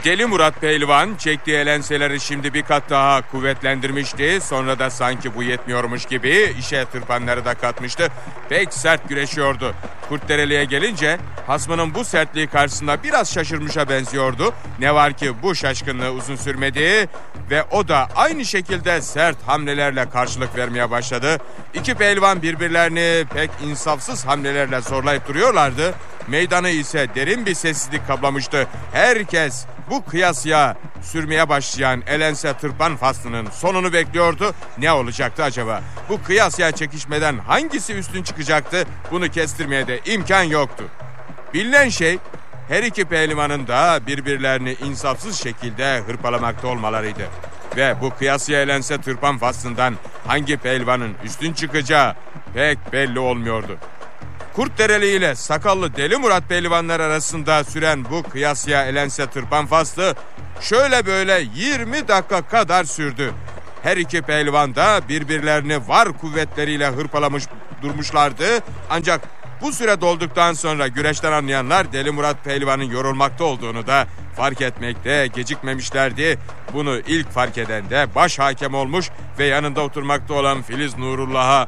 Deli Murat Pehlivan çektiği elenseleri şimdi bir kat daha kuvvetlendirmişti. Sonra da sanki bu yetmiyormuş gibi işe tırpanları da katmıştı. Pek sert güreşiyordu. Kurtdereli'ye gelince hasmının bu sertliği karşısında biraz şaşırmışa benziyordu. Ne var ki bu şaşkınlığı uzun sürmedi ve o da aynı şekilde sert hamlelerle karşılık vermeye başladı. İki pehlivan birbirlerini pek insafsız hamlelerle zorlayıp duruyorlardı. Meydanı ise derin bir sessizlik kaplamıştı. Herkes bu kıyasıya sürmeye başlayan elense tırpan faslının sonunu bekliyordu. Ne olacaktı acaba? Bu kıyasıya çekişmeden hangisi üstün çıkacaktı? Bunu kestirmeye de imkan yoktu. Bilinen şey her iki pehlivanın da birbirlerini insafsız şekilde hırpalamakta olmalarıydı. Ve bu kıyasıya elense tırpan faslından hangi pehlivanın üstün çıkacağı pek belli olmuyordu. Kurtdereli ile sakallı Deli Murat pehlivanlar arasında süren bu kıyasıya elense tırpan faslı şöyle böyle 20 dakika kadar sürdü. Her iki pehlivan da birbirlerini var kuvvetleriyle hırpalamış durmuşlardı. Ancak bu süre dolduktan sonra güreşten anlayanlar Deli Murat pehlivanın yorulmakta olduğunu da fark etmekte gecikmemişlerdi. Bunu ilk fark eden de baş hakem olmuş ve yanında oturmakta olan Filiz Nurullah'a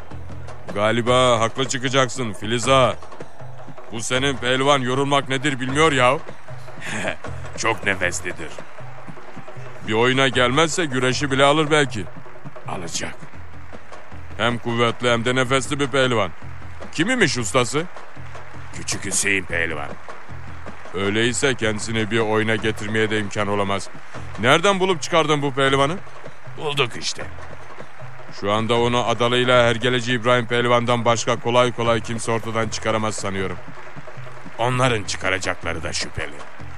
"Galiba haklı çıkacaksın Filiz ağa. Bu senin pehlivan yorulmak nedir bilmiyor ya." Çok nefeslidir. "Bir oyuna gelmezse güreşi bile alır belki." Alacak. "Hem kuvvetli hem de nefesli bir pehlivan. Kim imiş ustası?" Küçük Hüseyin pehlivan. "Öyleyse kendisini bir oyuna getirmeye de imkan olamaz. Nereden bulup çıkardın bu pehlivanı?" Bulduk işte. "Şu anda onu adalıyla hergeleci İbrahim pehlivandan başka kolay kolay kimse ortadan çıkaramaz sanıyorum." Onların çıkaracakları da şüpheli.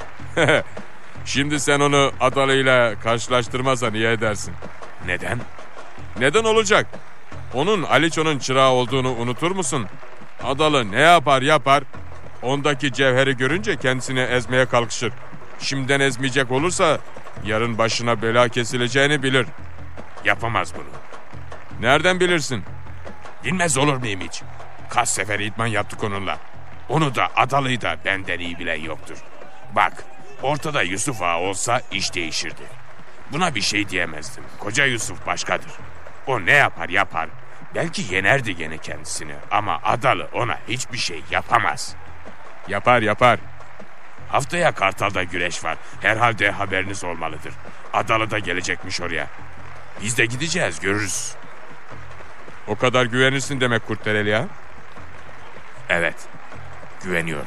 "Şimdi sen onu adalıyla karşılaştırmazsan iyi edersin." Neden? "Neden olacak? Onun Aliço'nun çırağı olduğunu unutur musun? Adalı ne yapar yapar, ondaki cevheri görünce kendisini ezmeye kalkışır. Şimdiden ezmeyecek olursa yarın başına bela kesileceğini bilir." Yapamaz bunu. "Nereden bilirsin?" Bilmez olur muyum hiç? Kaç sefer idman yaptık onunla. Onu da Adalı'yı da benden iyi bilen yoktur. Bak, ortada Yusuf Ağa olsa iş değişirdi. Buna bir şey diyemezdim. Koca Yusuf başkadır. O ne yapar yapar. Belki yenerdi gene kendisini. Ama Adalı ona hiçbir şey yapamaz. "Yapar yapar." Haftaya Kartal'da güreş var. Herhalde haberiniz olmalıdır. Adalı da gelecekmiş oraya. Biz de gideceğiz, görürüz. "O kadar güvenirsin demek Kurtdereli ha?" Evet, güveniyorum.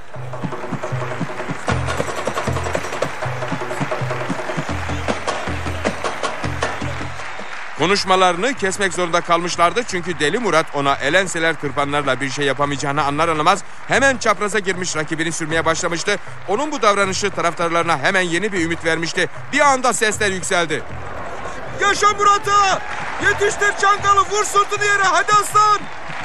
Konuşmalarını kesmek zorunda kalmışlardı çünkü Deli Murat ona elenseler tırpanlarla bir şey yapamayacağını anlar anlamaz hemen çapraza girmiş rakibini sürmeye başlamıştı. Onun bu davranışı taraftarlarına hemen yeni bir ümit vermişti. Bir anda sesler yükseldi. "Yaşa Murat'a! Yetiştir Çangalı, vur sırtını yere, hadi aslan!"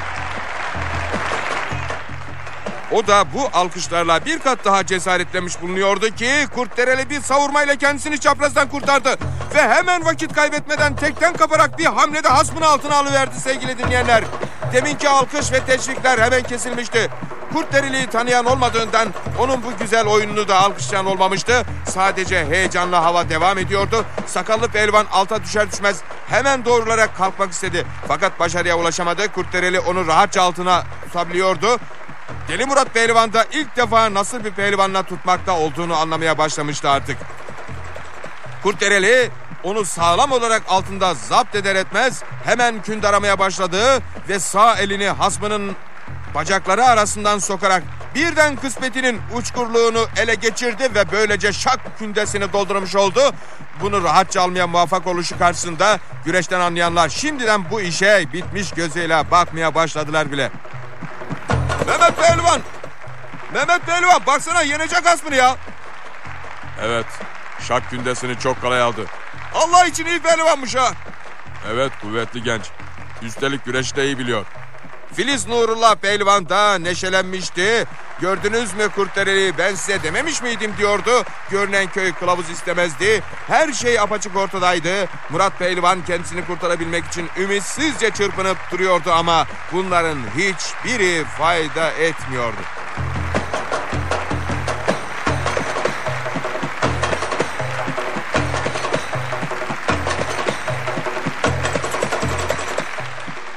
O da bu alkışlarla bir kat daha cesaretlemiş bulunuyordu ki Kurtdereli bir savurmayla kendisini çaprazdan kurtardı. Ve hemen vakit kaybetmeden tekten kaparak bir hamlede hasmını altına alıverdi sevgili dinleyenler. Deminki alkış ve teşvikler hemen kesilmişti. Kurtdereli'yi tanıyan olmadığından onun bu güzel oyununu da alkışlayan olmamıştı. Sadece heyecanlı hava devam ediyordu. Sakallı pehlivan alta düşer düşmez hemen doğrularak kalkmak istedi. Fakat başarıya ulaşamadı. Kurtdereli onu rahatça altına tutabiliyordu. Deli Murat pehlivan da ilk defa nasıl bir pehlivanla tutmakta olduğunu anlamaya başlamıştı artık. Kurtdereli onu sağlam olarak altında zapt eder etmez hemen künd aramaya başladı ve sağ elini hasmının bacakları arasından sokarak birden kısmetinin uçkurluğunu ele geçirdi ve böylece şak kündesini doldurmuş oldu. Bunu rahatça almaya muvaffak oluşu karşısında güreşten anlayanlar şimdiden bu işe bitmiş gözüyle bakmaya başladılar bile. "Mehmet Pehlivan! Mehmet Pehlivan, baksana yenecek hasmını ya!" "Evet, şak kündesini çok kolay aldı." "Allah için iyi pehlivanmış ha!" "Evet, kuvvetli genç. Üstelik güreşi de iyi biliyor." Filiz Nurullah pehlivan da neşelenmişti. "Gördünüz mü Kurtdereli, ben size dememiş miydim?" diyordu. Görünen köy kılavuz istemezdi. Her şey apaçık ortadaydı. Murat pehlivan kendisini kurtarabilmek için ümitsizce çırpınıp duruyordu ama bunların hiçbiri fayda etmiyordu.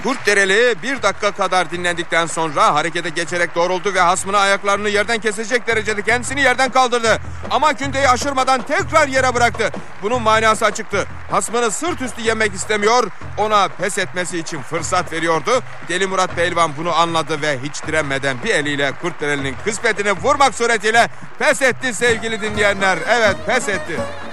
Kurtdereli bir dakika kadar dinlendikten sonra harekete geçerek doğruldu ve hasmına ayaklarını yerden kesecek derecede kendisini yerden kaldırdı. Ama künteyi aşırmadan tekrar yere bıraktı. Bunun manası açıktı. Hasmını sırt üstü yemek istemiyor, ona pes etmesi için fırsat veriyordu. Deli Murat Pehlivan bunu anladı ve hiç direnmeden bir eliyle Kurtdereli'nin kısmetini vurmak suretiyle pes etti sevgili dinleyenler. Evet, pes etti.